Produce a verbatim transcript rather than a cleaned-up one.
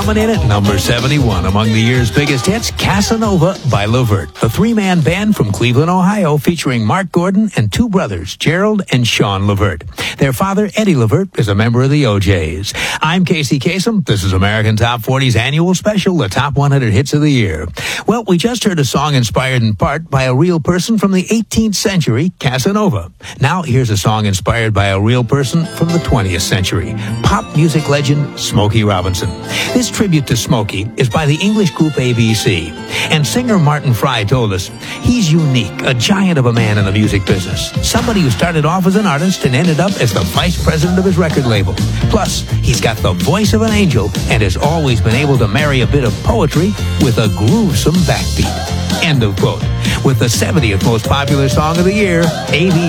Coming in at number seventy-one among the year's biggest hits, Casanova by Levert, the three-man band from Cleveland, Ohio, featuring Mark Gordon and two brothers, Gerald and Sean Levert. Their father, Eddie Levert, is a member of the O Js. I'm Casey Kasem. This is American Top forty's annual special, the Top one hundred Hits of the Year. Well, we just heard a song inspired in part by a real person from the eighteenth century, Casanova. Now here's a song inspired by a real person from the twentieth century, pop music legend Smokey Robinson. This tribute to Smokey is by the English group A B C. And singer Martin Fry told us, he's unique, a giant of a man in the music business. Somebody who started off as an artist and ended up as the vice president of his record label. Plus, he's got the voice of an angel and has always been able to marry a bit of poetry with a groovesome backbeat. End of quote. With the seventieth most popular song of the year, A B C